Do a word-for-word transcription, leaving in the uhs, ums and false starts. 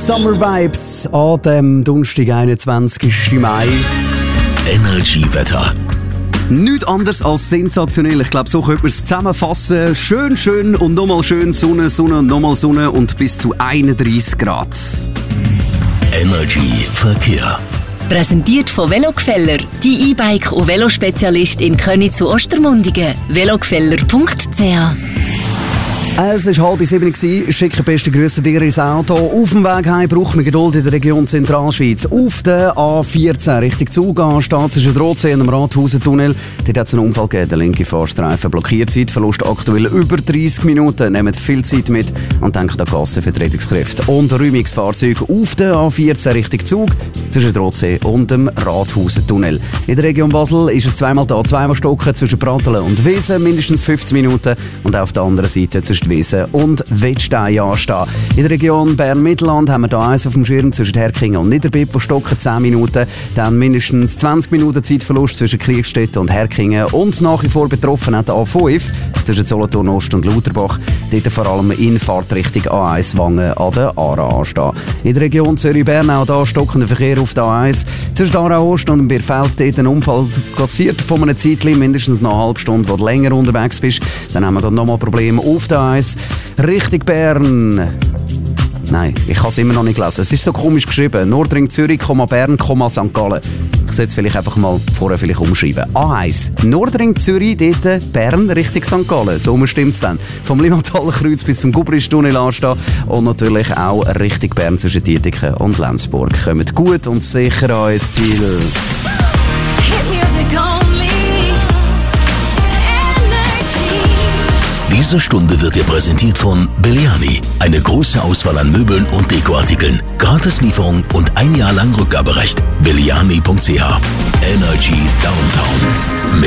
Summer Vibes an dem Donnerstag, einundzwanzigsten Mai. Energy-Wetter. Nichts anderes als sensationell. Ich glaube, so könnte man es zusammenfassen. Schön, schön und nochmal schön Sonne, Sonne und nochmal Sonne und bis zu einunddreissig Grad. Energy Verkehr. Präsentiert von Velogefeller, die E-Bike- und Velospezialist in Köniz zu Ostermundigen. velogefeller punkt c h. Es war halb sieben, schicke beste Grüße dir ins Auto. Auf dem Weg heim braucht man Geduld in der Region Zentralschweiz. Auf der A vierzehn Richtung Zug ansteht zwischen Rotsee und dem Rathausentunnel. Dort hat es einen Unfall gegeben, der linke Fahrstreifen blockiert. Zeitverlust aktuell über dreißig Minuten. Nehmt viel Zeit mit und denkt an Gassen für die Rettungskräfte. Und Räumungsfahrzeuge auf der A vierzehn Richtung Zug zwischen Rotsee und dem Rathausentunnel. In der Region Basel ist es zweimal da, zweimal stocken zwischen Pratteln und Wiesen, mindestens fünfzig Minuten. Und auf der anderen Seite zwischen Wiesen und Wettstein anstehen. In der Region Bern-Mittelland haben wir hier eins auf dem Schirm zwischen Herkingen und Niederbipp, wo stocken zehn Minuten. Dann mindestens zwanzig Minuten Zeitverlust zwischen Kriegstetten und Herkingen. Und nach wie vor betroffen hat der A fünf zwischen Solothurn Ost und Lauterbach. Dort vor allem in Fahrtrichtung A eins Wangen an der Aarau anstehen. In der Region Zürich-Bern auch da stockender Verkehr auf der A eins. Zwischen Aarau Ost und Bierfeld dort ein Unfall kassiert von einem Zeitchen, mindestens eine halbe Stunde, wo du länger unterwegs bist. Dann haben wir gerade nochmal Probleme auf der A eins. Richtig Bern. Nein, ich kann es immer noch nicht lesen. Es ist so komisch geschrieben. Nordring Zürich, Bern, Sankt Gallen. Ich sollte es vielleicht einfach mal vorher vielleicht umschreiben. A eins. Nordring Zürich, dort Bern, Richtung Sankt Gallen. So stimmt es dann. Vom Limataler Kreuz bis zum Gubristunnel anstehen. Und natürlich auch Richtung Bern zwischen Dietiken und Lenzburg. Kommt gut und sicher an ins Ziel. Diese Stunde wird dir präsentiert von Belliani. Eine große Auswahl an Möbeln und Dekoartikeln. Gratislieferung und ein Jahr lang Rückgaberecht. Belliani punkt c h. Energy Downtown.